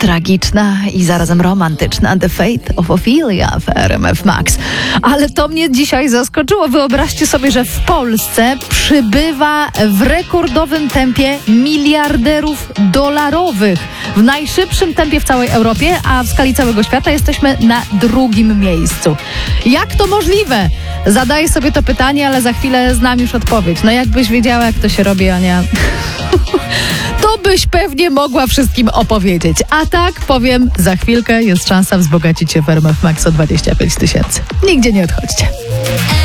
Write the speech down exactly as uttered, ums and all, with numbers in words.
tragiczna i zarazem romantyczna The Fate of Ophelia w R M F Max. Ale to mnie dzisiaj zaskoczyło. Wyobraźcie sobie, że w Polsce przybywa w rekordowym tempie miliarderów dolarowych. W najszybszym tempie w całej Europie, a w skali całego świata jesteśmy na drugim miejscu. Jak to możliwe? Zadaję sobie to pytanie, ale za chwilę znam już odpowiedź. No jakbyś wiedziała, jak to się robi, Ania... to byś pewnie mogła wszystkim opowiedzieć. A tak, powiem, za chwilkę jest szansa wzbogacić się w R M F Max o dwadzieścia pięć tysięcy. Nigdzie nie odchodźcie.